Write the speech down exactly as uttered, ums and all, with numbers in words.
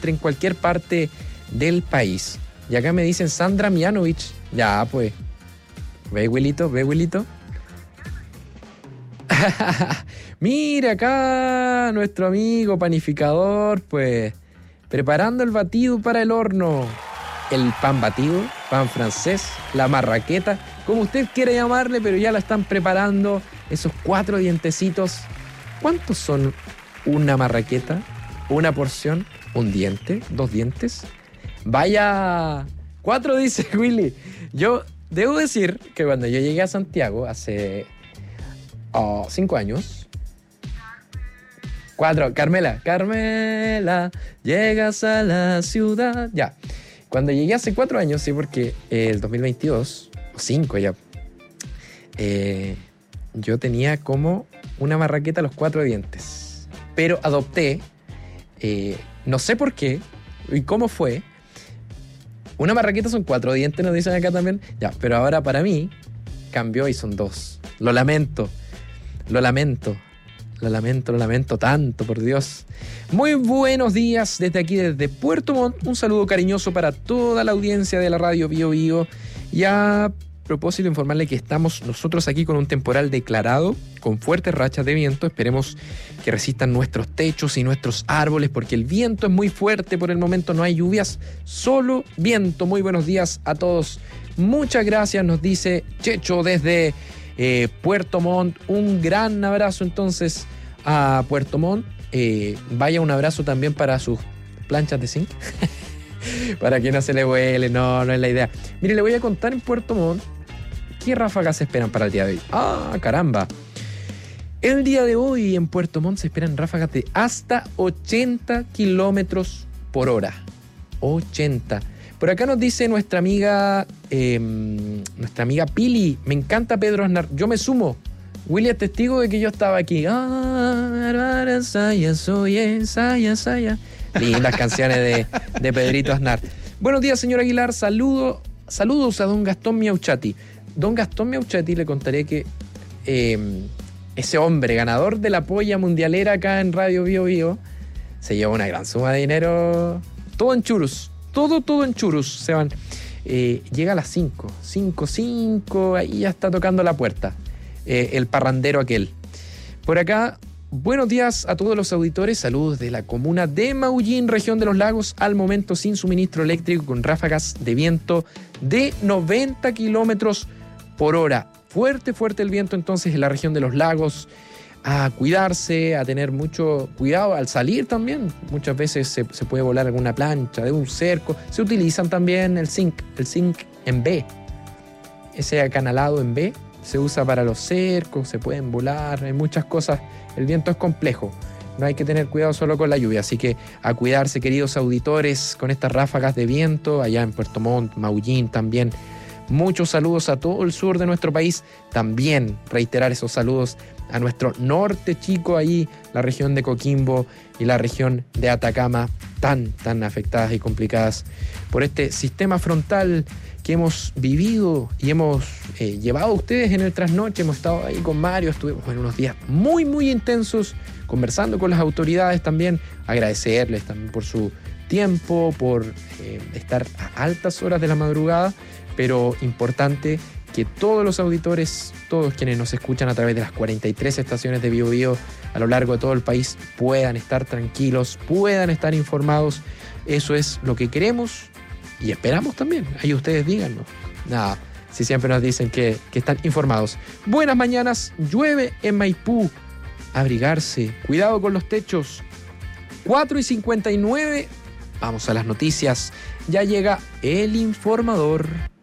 encuentre en cualquier parte del país. Y acá me dicen Sandra Mianovich. Ya, pues. ¿Ve, Wilito? ¿Ve, Wilito? Mira acá nuestro amigo panificador, pues, preparando el batido para el horno. El pan batido, pan francés, la marraqueta, como usted quiera llamarle, pero ya la están preparando. Esos cuatro dientecitos. ¿Cuántos son una marraqueta? ¿Una porción? ¿Un diente? ¿Dos dientes? Vaya, cuatro dice Willy. Yo debo decir que cuando yo llegué a Santiago hace oh, cinco años. Cuatro, Carmela, Carmela, llegas a la ciudad. Ya, cuando llegué hace cuatro años, sí, porque eh, el dos mil veintidós, o cinco ya, eh, yo tenía como una marraqueta a los cuatro dientes. Pero adopté, eh, no sé por qué y cómo fue. Una marraqueta son cuatro dientes, nos dicen acá también. Ya, pero ahora para mí cambió y son dos. Lo lamento, lo lamento, lo lamento, lo lamento tanto, por Dios. Muy buenos días desde aquí, desde Puerto Montt. Un saludo cariñoso para toda la audiencia de la radio Bio Bio. Y a propósito, informarle que estamos nosotros aquí con un temporal declarado, con fuertes rachas de viento. Esperemos que resistan nuestros techos y nuestros árboles, porque el viento es muy fuerte. Por el momento no hay lluvias, solo viento. Muy buenos días a todos. Muchas gracias, nos dice Checho desde eh, Puerto Montt. Un gran abrazo entonces a Puerto Montt. Eh, vaya un abrazo también para sus planchas de zinc. Para que no se le vuele, no, no es la idea. Mire, le voy a contar en Puerto Montt qué ráfagas se esperan para el día de hoy. ¡Ah, caramba! El día de hoy en Puerto Montt se esperan ráfagas de hasta ochenta kilómetros por hora. ochenta. Por acá nos dice nuestra amiga, eh, nuestra amiga Pili, me encanta Pedro Aznar. Yo me sumo. Willy es testigo de que yo estaba aquí. Ah, saya, soy, saya, saya. Lindas canciones de, de Pedrito Aznar. Buenos días, señor Aguilar. Saludo, saludos a don Gastón Miauchati. Don Gastón Miauchati, le contaré que eh, ese hombre ganador de la polla mundialera acá en Radio Bio Bio se llevó una gran suma de dinero. Todo en churros. Todo, todo en churros se van. Eh, llega a las cinco. cinco, cinco. Ahí ya está tocando la puerta. Eh, el parrandero aquel. Por acá, buenos días a todos los auditores. Saludos de la comuna de Maullín, región de los lagos. Al momento sin suministro eléctrico, con ráfagas de viento de noventa kilómetros por hora. Fuerte, fuerte el viento entonces en la región de los lagos. A cuidarse, a tener mucho cuidado al salir también. Muchas veces se, se puede volar alguna plancha de un cerco. Se utilizan también el zinc, el zinc en B. Ese acanalado en B se usa para los cercos, se pueden volar, hay muchas cosas. El viento es complejo. No hay que tener cuidado solo con la lluvia. Así que a cuidarse, queridos auditores, con estas ráfagas de viento allá en Puerto Montt, Maullín también. Muchos saludos a todo el sur de nuestro país. También reiterar esos saludos a nuestro norte chico, ahí la región de Coquimbo y la región de Atacama, tan, tan afectadas y complicadas por este sistema frontal que hemos vivido y hemos eh, llevado a ustedes en el trasnoche. Hemos estado ahí con Mario, estuvimos en unos días muy, muy intensos, conversando con las autoridades también, agradecerles también por su tiempo, por eh, estar a altas horas de la madrugada, pero importante que todos los auditores, todos quienes nos escuchan a través de las cuarenta y tres estaciones de Bio Bio a lo largo de todo el país puedan estar tranquilos, puedan estar informados. Eso es lo que queremos y esperamos también. Ahí ustedes díganos. Nada, si siempre nos dicen que, que están informados. Buenas mañanas, llueve en Maipú. Abrigarse, cuidado con los techos. cuatro y cincuenta y nueve, vamos a las noticias. Ya llega el informador.